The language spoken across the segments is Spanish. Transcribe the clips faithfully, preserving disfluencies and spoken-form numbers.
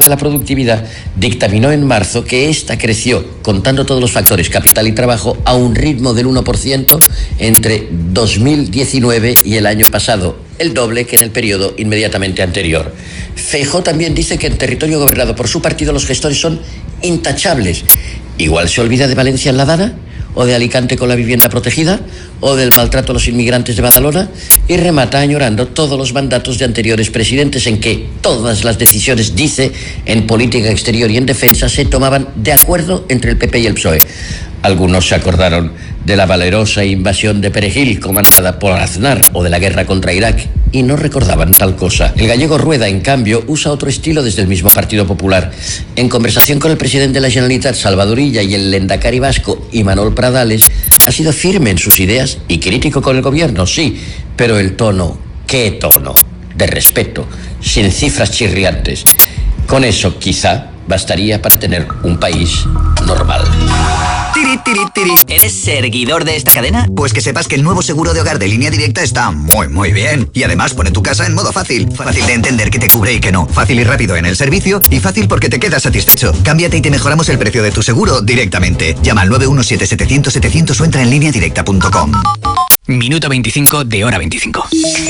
de la Productividad dictaminó en marzo que ésta creció, contando todos los factores, capital y trabajo, a un ritmo del uno por ciento entre dos mil diecinueve y el año pasado, el doble que en el periodo inmediatamente anterior. Feijóo también dice que en territorio gobernado por su partido los gestores son intachables. Igual se olvida de Valencia en la Dana, o de Alicante con la vivienda protegida, o del maltrato a los inmigrantes de Badalona, y remata añorando todos los mandatos de anteriores presidentes en que todas las decisiones, dice, en política exterior y en defensa se tomaban de acuerdo entre el P P y el P S O E. Algunos se acordaron de la valerosa invasión de Perejil comandada por Aznar o de la guerra contra Irak y no recordaban tal cosa. El gallego Rueda, en cambio, usa otro estilo desde el mismo Partido Popular. En conversación con el presidente de la Generalitat, Salvador Illa, y el lehendakari vasco, Imanol Pradales, ha sido firme en sus ideas y crítico con el gobierno, sí, pero el tono, ¿qué tono? De respeto, sin cifras chirriantes. Con eso, quizá, bastaría para tener un país normal. Tiri, tiri, tiri. ¿Eres seguidor de esta cadena? Pues que sepas que el nuevo seguro de hogar de Línea Directa está muy, muy bien. Y además pone tu casa en modo fácil. Fácil de entender que te cubre y que no. Fácil y rápido en el servicio. Y fácil porque te quedas satisfecho. Cámbiate y te mejoramos el precio de tu seguro directamente. Llama al nueve uno siete setecientos setecientos o entra en línea directa punto com. Minuto veinticinco de hora veinticinco.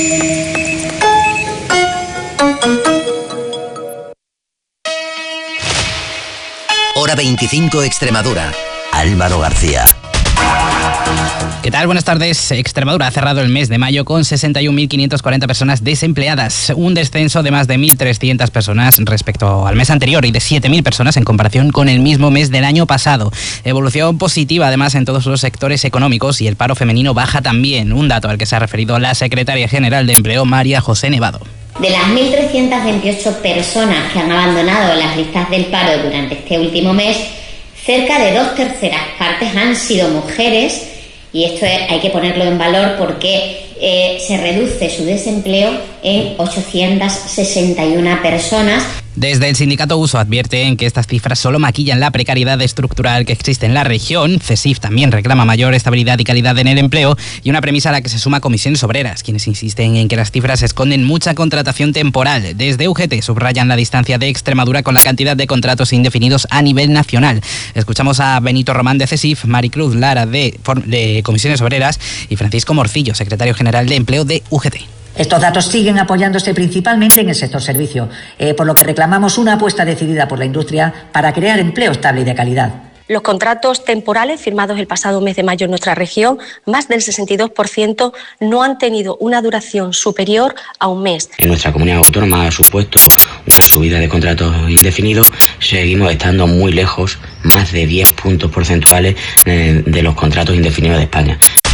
Hora veinticinco Extremadura. Álvaro García. ¿Qué tal? Buenas tardes. Extremadura ha cerrado el mes de mayo con sesenta y un mil quinientas cuarenta personas desempleadas, un descenso de más de mil trescientas personas respecto al mes anterior y de siete mil personas en comparación con el mismo mes del año pasado. Evolución positiva además en todos los sectores económicos y el paro femenino baja también, un dato al que se ha referido la secretaria general de Empleo, María José Nevado. De las mil trescientas veintiocho personas que han abandonado las listas del paro durante este último mes, cerca de dos terceras partes han sido mujeres, y esto hay que ponerlo en valor porque eh, se reduce su desempleo en ochocientas sesenta y una personas. Desde el sindicato Uso advierten que estas cifras solo maquillan la precariedad estructural que existe en la región. CESIF también reclama mayor estabilidad y calidad en el empleo y una premisa a la que se suma Comisiones Obreras, quienes insisten en que las cifras esconden mucha contratación temporal. Desde U G T subrayan la distancia de Extremadura con la cantidad de contratos indefinidos a nivel nacional. Escuchamos a Benito Román de CESIF, Maricruz Lara de, de Comisiones Obreras y Francisco Morcillo, secretario general de Empleo de U G T. Estos datos siguen apoyándose principalmente en el sector servicio, eh, por lo que reclamamos una apuesta decidida por la industria para crear empleo estable y de calidad. Los contratos temporales firmados el pasado mes de mayo en nuestra región, más del sesenta y dos por ciento, no han tenido una duración superior a un mes. En nuestra comunidad autónoma ha supuesto una subida de contratos indefinidos. Seguimos estando muy lejos, más de diez puntos porcentuales de los contratos indefinidos de España.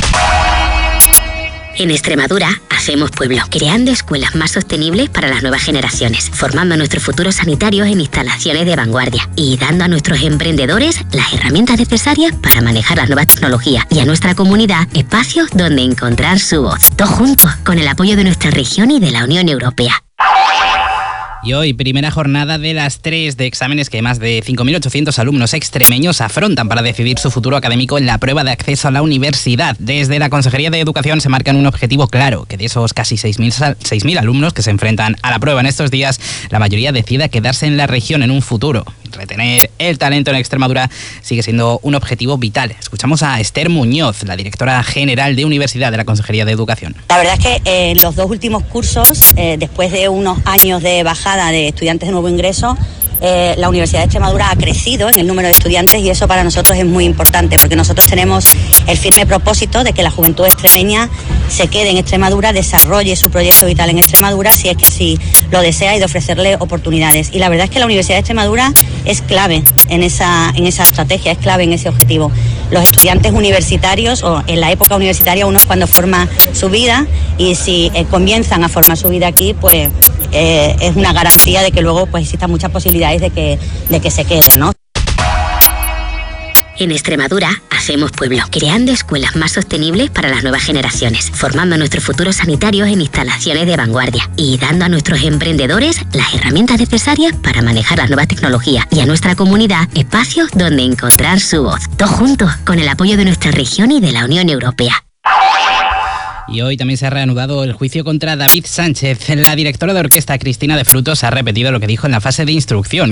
En Extremadura hacemos pueblo, creando escuelas más sostenibles para las nuevas generaciones, formando a nuestros futuros sanitarios en instalaciones de vanguardia y dando a nuestros emprendedores las herramientas necesarias para manejar las nuevas tecnologías y a nuestra comunidad espacios donde encontrar su voz. Todos juntos, con el apoyo de nuestra región y de la Unión Europea. Y hoy, primera jornada de las tres de exámenes que más de cinco mil ochocientos alumnos extremeños afrontan para decidir su futuro académico en la prueba de acceso a la universidad. Desde la Consejería de Educación se marcan un objetivo claro, que de esos casi seis mil alumnos que se enfrentan a la prueba en estos días, la mayoría decida quedarse en la región en un futuro. Retener el talento en Extremadura sigue siendo un objetivo vital. Escuchamos a Esther Muñoz, la directora general de Universidad de la Consejería de Educación. La verdad es que en los dos últimos cursos, eh, después de unos años de bajada de estudiantes de nuevo ingreso, eh, la Universidad de Extremadura ha crecido en el número de estudiantes y eso para nosotros es muy importante porque nosotros tenemos el firme propósito de que la juventud extremeña se quede en Extremadura, desarrolle su proyecto vital en Extremadura si es que así lo desea y de ofrecerle oportunidades. Y la verdad es que la Universidad de Extremadura es clave en esa, en esa estrategia, es clave en ese objetivo. Los estudiantes universitarios, o en la época universitaria uno es cuando forma su vida y si eh, comienzan a formar su vida aquí, pues eh, es una garantía de que luego pues existan muchas posibilidades de que, de que se queden, ¿no? En Extremadura hacemos pueblo, creando escuelas más sostenibles para las nuevas generaciones, formando a nuestros futuros sanitarios en instalaciones de vanguardia y dando a nuestros emprendedores las herramientas necesarias para manejar las nuevas tecnologías y a nuestra comunidad espacios donde encontrar su voz. Todos juntos, con el apoyo de nuestra región y de la Unión Europea. Y hoy también se ha reanudado el juicio contra David Sánchez. La directora de orquesta, Cristina de Frutos, ha repetido lo que dijo en la fase de instrucción,